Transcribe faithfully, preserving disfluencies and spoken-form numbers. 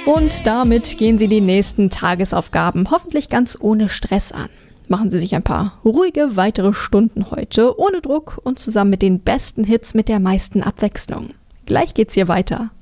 Und damit gehen Sie die nächsten Tagesaufgaben hoffentlich ganz ohne Stress an. Machen Sie sich ein paar ruhige weitere Stunden heute, ohne Druck und zusammen mit den besten Hits mit der meisten Abwechslung. Gleich geht's hier weiter.